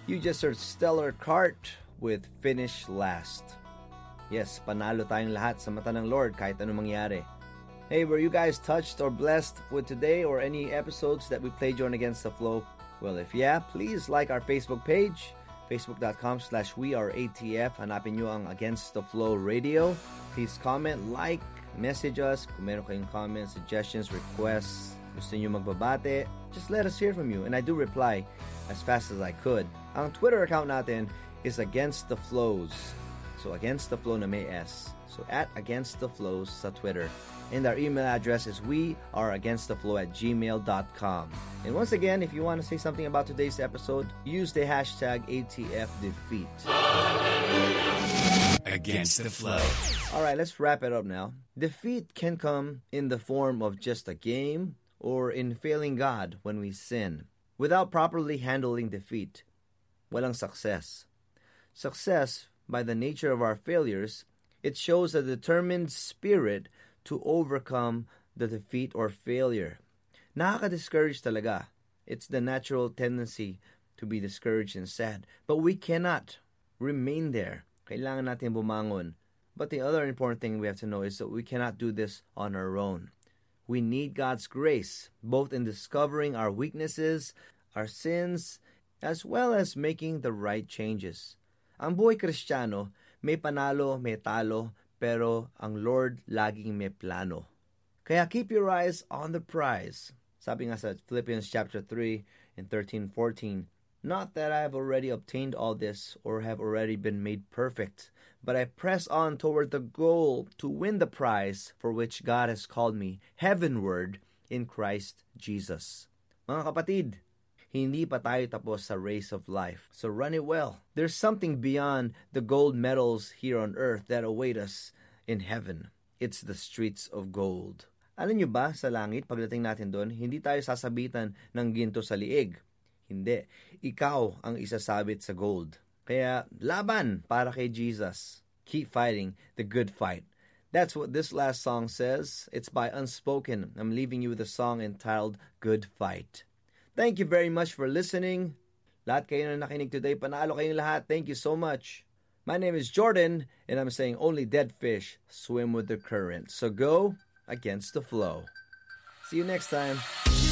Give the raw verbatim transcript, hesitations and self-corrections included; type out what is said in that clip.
You just heard Stellar Cart with Finish Last. Yes, panalo tayong lahat sa mata ng Lord kahit anong mangyari. Hey, were you guys touched or blessed with today or any episodes that we played during Against the Flow? Well, if yeah, please like our Facebook page, facebook.com slash we are ATF. Hanapin nyo ang Against the Flow Radio. Please comment, like, message us. Kung meron kayong comments, suggestions, requests, gusto nyo magbabate, just let us hear from you. And I do reply as fast as I could. Ang Twitter account natin is Against the Flows. So Against the Flow na may S. So at Against the Flows sa Twitter. And our email address is we are against the flow at gmail dot com. And once again, if you want to say something about today's episode, use the hashtag A T F defeat. Against the Flow. All right, let's wrap it up now. Defeat can come in the form of just a game or in failing God when we sin. Without properly handling defeat, walang success. Success, by the nature of our failures, it shows a determined spirit to overcome the defeat or failure. Nakaka-discourage talaga. It's the natural tendency to be discouraged and sad. But we cannot remain there. Kailangan natin bumangon. But the other important thing we have to know is that we cannot do this on our own. We need God's grace, both in discovering our weaknesses, our sins, as well as making the right changes. Ang buhay Kristiyano, may panalo, may talo, pero ang Lord laging may plano. Kaya keep your eyes on the prize. Sabi nga sa Philippians chapter three and thirteen fourteen, not that I have already obtained all this or have already been made perfect, but I press on toward the goal to win the prize for which God has called me heavenward in Christ Jesus. Mga kapatid, hindi pa tayo tapos sa race of life. So run it well. There's something beyond the gold medals here on earth that await us in heaven. It's the streets of gold. Alam nyo ba, sa langit, pagdating natin doon, hindi tayo sasabitan ng ginto sa liig. Hindi. Ikaw ang isasabit sa gold. Kaya, laban para kay Jesus. Keep fighting the good fight. That's what this last song says. It's by Unspoken. I'm leaving you with a song entitled Good Fight. Thank you very much for listening. Lahat kayo na nakinig today, panalo kayong lahat. Thank you so much. My name is Jordan, and I'm saying only dead fish swim with the current. So go against the flow. See you next time.